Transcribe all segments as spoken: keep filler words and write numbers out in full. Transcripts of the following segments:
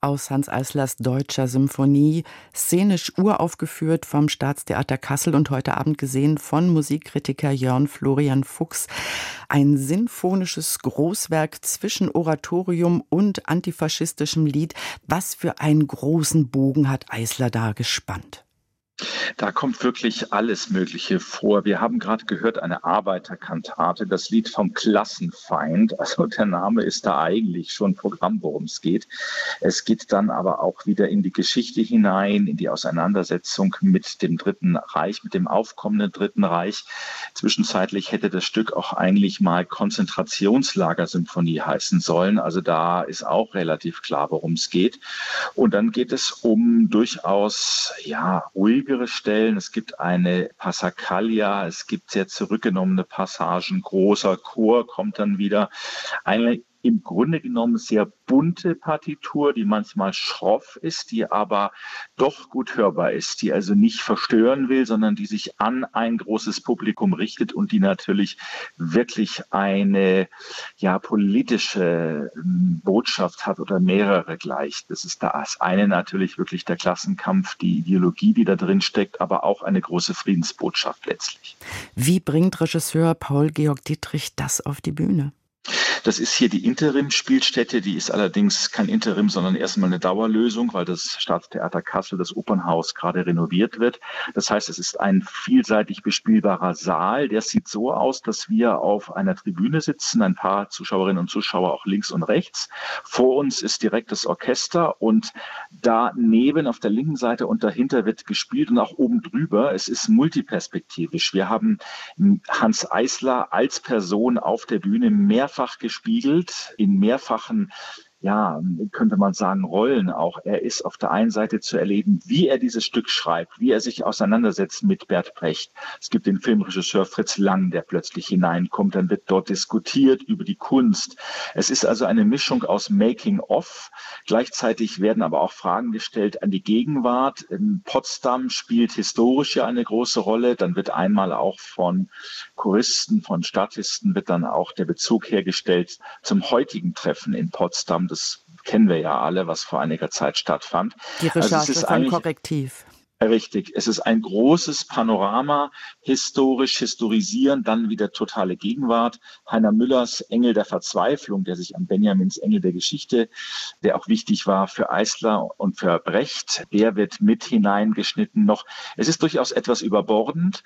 aus Hanns Eislers Deutscher Symphonie, szenisch uraufgeführt vom Staatstheater Kassel und heute Abend gesehen von Musikkritiker Jörn Florian Fuchs. Ein sinfonisches Großwerk zwischen Oratorium und antifaschistischem Lied. Was für einen großen Bogen hat Eisler da gespannt? Da kommt wirklich alles Mögliche vor. Wir haben gerade gehört, eine Arbeiterkantate, das Lied vom Klassenfeind. Also der Name ist da eigentlich schon Programm, worum es geht. Es geht dann aber auch wieder in die Geschichte hinein, in die Auseinandersetzung mit dem Dritten Reich, mit dem aufkommenden Dritten Reich. Zwischenzeitlich hätte das Stück auch eigentlich mal Konzentrationslagersymphonie heißen sollen. Also da ist auch relativ klar, worum es geht. Und dann geht es um durchaus, ja, ruhige Stellen. Es gibt eine Passacaglia, es gibt sehr zurückgenommene Passagen, großer Chor kommt dann wieder. Eine im Grunde genommen sehr bunte Partitur, die manchmal schroff ist, die aber doch gut hörbar ist, die also nicht verstören will, sondern die sich an ein großes Publikum richtet und die natürlich wirklich eine ja politische Botschaft hat oder mehrere gleich. Das ist das eine natürlich wirklich der Klassenkampf, die Ideologie, die da drin steckt, aber auch eine große Friedensbotschaft letztlich. Wie bringt Regisseur Paul-Georg Dittrich das auf die Bühne? Das ist hier die Interim-Spielstätte, die ist allerdings kein Interim, sondern erstmal eine Dauerlösung, weil das Staatstheater Kassel, das Opernhaus, gerade renoviert wird. Das heißt, es ist ein vielseitig bespielbarer Saal. Der sieht so aus, dass wir auf einer Tribüne sitzen, ein paar Zuschauerinnen und Zuschauer auch links und rechts. Vor uns ist direkt das Orchester und daneben auf der linken Seite und dahinter wird gespielt und auch oben drüber. Es ist multiperspektivisch. Wir haben Hanns Eisler als Person auf der Bühne mehrfach gespielt. gespiegelt, in mehrfachen, ja, könnte man sagen, Rollen auch. Er ist auf der einen Seite zu erleben, wie er dieses Stück schreibt, wie er sich auseinandersetzt mit Bert Brecht. Es gibt den Filmregisseur Fritz Lang, der plötzlich hineinkommt, dann wird dort diskutiert über die Kunst. Es ist also eine Mischung aus Making-of. Gleichzeitig werden aber auch Fragen gestellt an die Gegenwart. In Potsdam spielt historisch ja eine große Rolle. Dann wird einmal auch von Choristen, von Statisten wird dann auch der Bezug hergestellt zum heutigen Treffen in Potsdam. Das kennen wir ja alle, was vor einiger Zeit stattfand. Die Recherche also von Korrektiv. Richtig. Es ist ein großes Panorama, historisch, historisieren, dann wieder totale Gegenwart. Heiner Müllers Engel der Verzweiflung, der sich an Benjamins Engel der Geschichte, der auch wichtig war für Eisler und für Brecht, der wird mit hineingeschnitten noch. Es ist durchaus etwas überbordend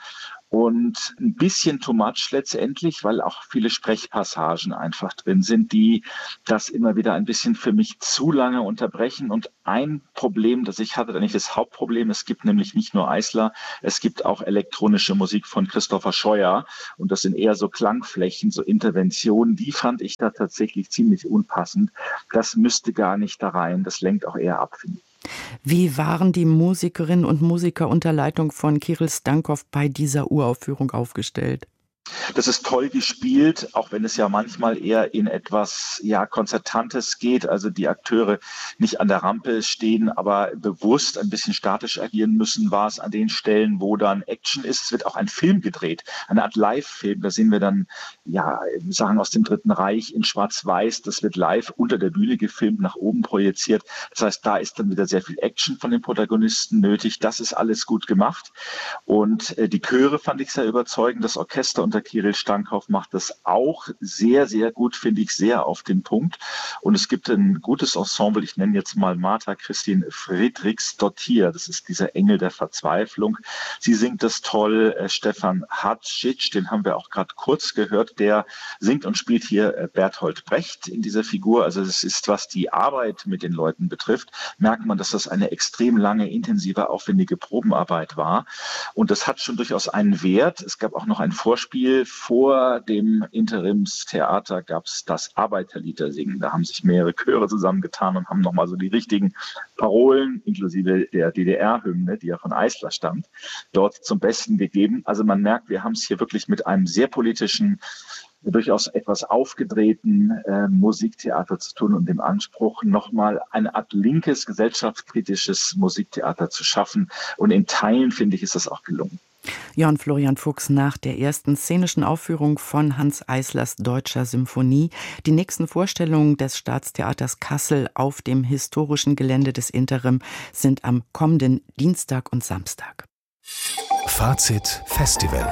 und ein bisschen too much letztendlich, weil auch viele Sprechpassagen einfach drin sind, die das immer wieder ein bisschen für mich zu lange unterbrechen. Und ein Problem, das ich hatte, nicht das Hauptproblem, es gibt nämlich nicht nur Eisler, es gibt auch elektronische Musik von Christopher Scheuer und das sind eher so Klangflächen, so Interventionen, die fand ich da tatsächlich ziemlich unpassend. Das müsste gar nicht da rein, das lenkt auch eher ab, finde ich. Wie waren die Musikerinnen und Musiker unter Leitung von Kirill Stankow bei dieser Uraufführung aufgestellt? Das ist toll gespielt, auch wenn es ja manchmal eher in etwas ja Konzertantes geht, also die Akteure nicht an der Rampe stehen, aber bewusst ein bisschen statisch agieren müssen, war es an den Stellen, wo dann Action ist. Es wird auch ein Film gedreht, eine Art Live-Film, da sehen wir dann ja Sachen aus dem Dritten Reich in Schwarz-Weiß, das wird live unter der Bühne gefilmt, nach oben projiziert. Das heißt, da ist dann wieder sehr viel Action von den Protagonisten nötig, das ist alles gut gemacht und äh, die Chöre fand ich sehr überzeugend, das Orchester und der Kirill Stankow macht das auch sehr, sehr gut, finde ich, sehr auf den Punkt. Und es gibt ein gutes Ensemble, ich nenne jetzt mal Martha Christine Friedrichs-Dottir, das ist dieser Engel der Verzweiflung. Sie singt das toll. Äh, Stefan Hadzic, den haben wir auch gerade kurz gehört, der singt und spielt hier äh, Bertolt Brecht in dieser Figur. Also es ist, was die Arbeit mit den Leuten betrifft, merkt man, dass das eine extrem lange, intensive, aufwendige Probenarbeit war. Und das hat schon durchaus einen Wert. Es gab auch noch ein Vorspiel. Vor dem Interimstheater gab es das Arbeiterlieder singen. Da haben sich mehrere Chöre zusammengetan und haben nochmal so die richtigen Parolen, inklusive der D D R-Hymne, die ja von Eisler stammt, dort zum Besten gegeben. Also man merkt, wir haben es hier wirklich mit einem sehr politischen, durchaus etwas aufgedrehten äh, Musiktheater zu tun und dem Anspruch, nochmal eine Art linkes, gesellschaftskritisches Musiktheater zu schaffen. Und in Teilen, finde ich, ist das auch gelungen. Jörn Florian Fuchs nach der ersten szenischen Aufführung von Hanns Eislers Deutscher Symphonie. Die nächsten Vorstellungen des Staatstheaters Kassel auf dem historischen Gelände des Interim sind am kommenden Dienstag und Samstag. Fazit Festival.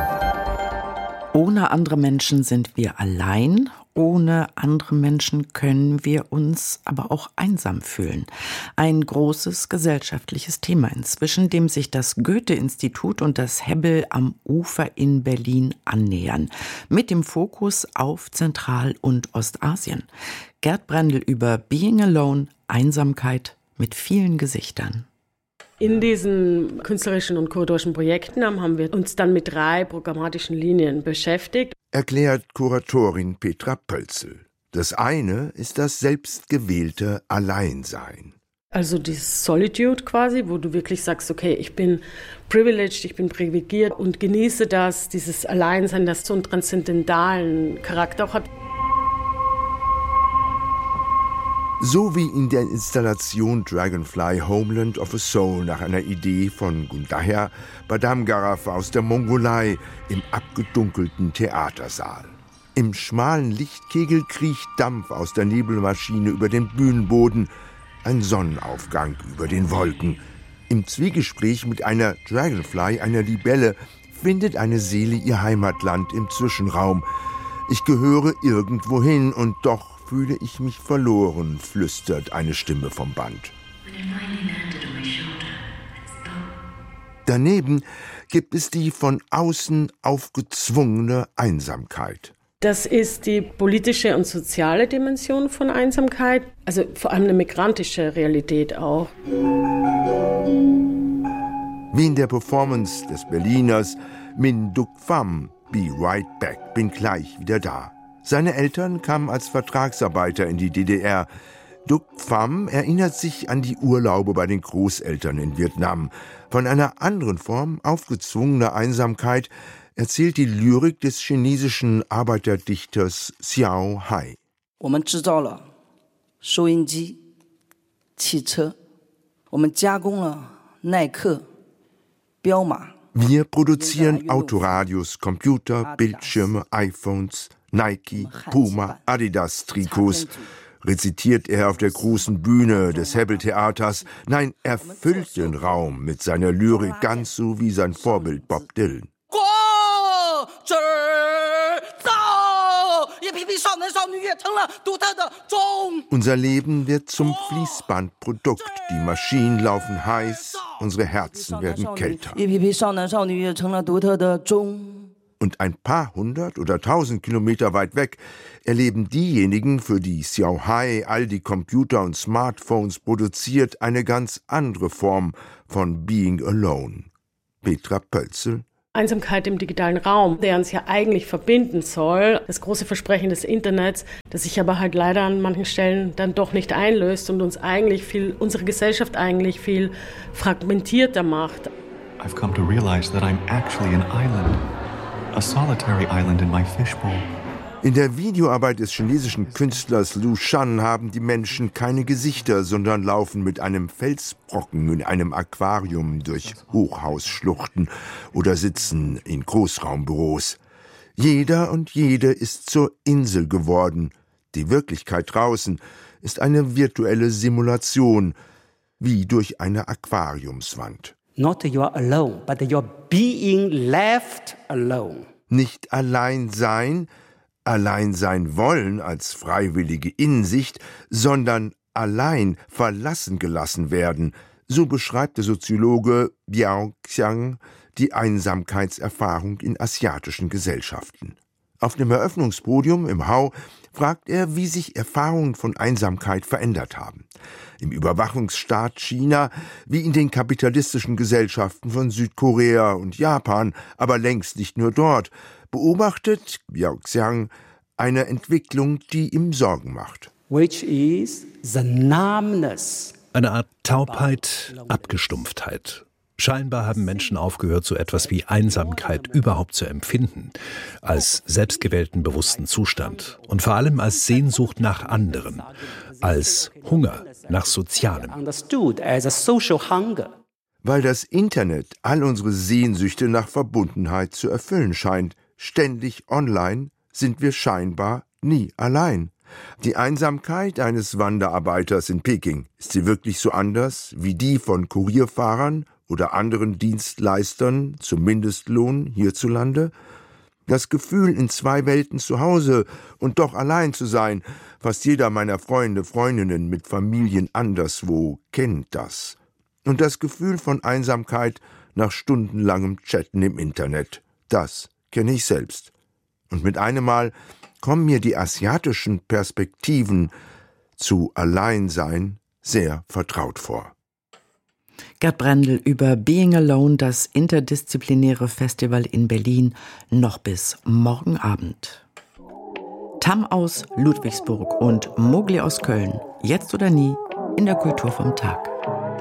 Ohne andere Menschen sind wir allein. Ohne andere Menschen können wir uns aber auch einsam fühlen. Ein großes gesellschaftliches Thema inzwischen, dem sich das Goethe-Institut und das Hebbel am Ufer in Berlin annähern. Mit dem Fokus auf Zentral- und Ostasien. Gerd Brendel über Being Alone, Einsamkeit mit vielen Gesichtern. In diesen künstlerischen und kuratorischen Projekten haben wir uns dann mit drei programmatischen Linien beschäftigt. Erklärt Kuratorin Petra Pölzel. Das eine ist das selbstgewählte Alleinsein. Also die Solitude quasi, wo du wirklich sagst, okay, ich bin privileged, ich bin privilegiert und genieße das, dieses Alleinsein, das so einen transzendentalen Charakter auch hat. So wie in der Installation Dragonfly Homeland of a Soul nach einer Idee von Gundaher Badamgaraf aus der Mongolei im abgedunkelten Theatersaal. Im schmalen Lichtkegel kriecht Dampf aus der Nebelmaschine über den Bühnenboden, ein Sonnenaufgang über den Wolken. Im Zwiegespräch mit einer Dragonfly, einer Libelle, findet eine Seele ihr Heimatland im Zwischenraum. Ich gehöre irgendwohin und doch fühle ich mich verloren, flüstert eine Stimme vom Band. Daneben gibt es die von außen aufgezwungene Einsamkeit. Das ist die politische und soziale Dimension von Einsamkeit, also vor allem eine migrantische Realität auch. Wie in der Performance des Berliners Min Duk Pham, Be Right Back, bin gleich wieder da. Seine Eltern kamen als Vertragsarbeiter in die D D R. Duk Pham erinnert sich an die Urlaube bei den Großeltern in Vietnam. Von einer anderen Form aufgezwungener Einsamkeit erzählt die Lyrik des chinesischen Arbeiterdichters Xiao Hai. Wir produzieren Autoradios, Computer, Bildschirme, iPhones, Nike, Puma, Adidas-Trikots, rezitiert er auf der großen Bühne des Hebbel-Theaters. Nein, er füllt den Raum mit seiner Lyrik, ganz so wie sein Vorbild Bob Dylan. Unser Leben wird zum Fließbandprodukt. Die Maschinen laufen heiß, unsere Herzen werden kälter. Und ein paar hundert oder tausend Kilometer weit weg erleben diejenigen, für die Xiao Hai all die Computer und Smartphones produziert, eine ganz andere Form von Being Alone. Petra Pölzel. Einsamkeit im digitalen Raum, der uns ja eigentlich verbinden soll. Das große Versprechen des Internets, das sich aber halt leider an manchen Stellen dann doch nicht einlöst und uns eigentlich viel, unsere Gesellschaft eigentlich viel fragmentierter macht. I've come to realize that I'm actually an island. A solitary island in my fishbowl. In der Videoarbeit des chinesischen Künstlers Lu Shan haben die Menschen keine Gesichter, sondern laufen mit einem Felsbrocken in einem Aquarium durch Hochhausschluchten oder sitzen in Großraumbüros. Jeder und jede ist zur Insel geworden. Die Wirklichkeit draußen ist eine virtuelle Simulation, wie durch eine Aquariumswand. Not you're alone, but you're being left alone. Nicht allein sein, allein sein wollen als freiwillige Insicht, sondern allein verlassen gelassen werden. So beschreibt der Soziologe Biao Xiang die Einsamkeitserfahrung in asiatischen Gesellschaften. Auf dem Eröffnungspodium im Hau fragt er, wie sich Erfahrungen von Einsamkeit verändert haben. Im Überwachungsstaat China, wie in den kapitalistischen Gesellschaften von Südkorea und Japan, aber längst nicht nur dort, beobachtet Biao Xiang eine Entwicklung, die ihm Sorgen macht. Which is the numbness. Eine Art Taubheit, Abgestumpftheit. Scheinbar haben Menschen aufgehört, so etwas wie Einsamkeit überhaupt zu empfinden, als selbstgewählten bewussten Zustand und vor allem als Sehnsucht nach anderen, als Hunger nach Sozialem. Weil das Internet all unsere Sehnsüchte nach Verbundenheit zu erfüllen scheint. Ständig online sind wir scheinbar nie allein. Die Einsamkeit eines Wanderarbeiters in Peking, ist sie wirklich so anders wie die von Kurierfahrern oder anderen Dienstleistern zum Mindestlohn hierzulande? Das Gefühl, in zwei Welten zu Hause und doch allein zu sein, fast jeder meiner Freunde, Freundinnen mit Familien anderswo kennt das. Und das Gefühl von Einsamkeit nach stundenlangem Chatten im Internet, das kenne ich selbst. Und mit einem Mal kommen mir die asiatischen Perspektiven zu Alleinsein sehr vertraut vor. Gerd Brendel über Being Alone, das interdisziplinäre Festival in Berlin, noch bis morgen Abend. Tam aus Ludwigsburg und Mogli aus Köln, jetzt oder nie in der Kultur vom Tag.